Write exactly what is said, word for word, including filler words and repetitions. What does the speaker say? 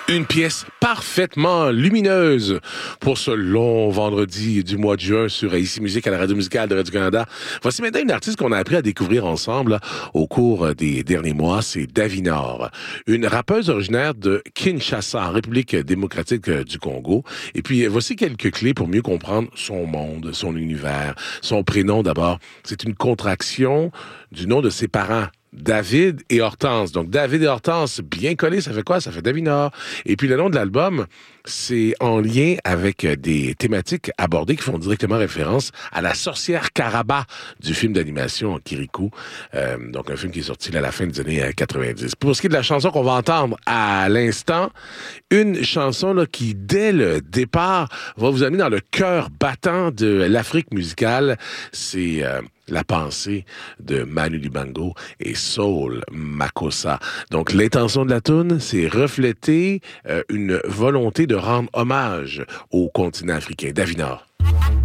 Une pièce parfaitement lumineuse pour ce long vendredi du mois de juin sur Ici Musique à la Radio Musicale de Radio-Canada. Voici maintenant une artiste qu'on a appris à découvrir ensemble là, au cours des derniers mois, c'est Davinor. Une rappeuse originaire de Kinshasa, en République démocratique du Congo. Et puis, voici quelques clés pour mieux comprendre son monde, son univers. Son prénom d'abord, c'est une contraction du nom de ses parents. David et Hortense. Donc, David et Hortense, bien collés, ça fait quoi? Ça fait Davinor. Et puis, le nom de l'album, c'est en lien avec des thématiques abordées qui font directement référence à la sorcière Karaba du film d'animation Kirikou. Euh, donc, un film qui est sorti là, à la fin des années quatre-vingt-dix. Pour ce qui est de la chanson qu'on va entendre à l'instant, une chanson là, qui, dès le départ, va vous amener dans le cœur battant de l'Afrique musicale. C'est... Euh, La pensée de Manu Dibango et Soul Makossa. Donc, l'intention de la toune, c'est refléter euh, une volonté de rendre hommage au continent africain. Davinor.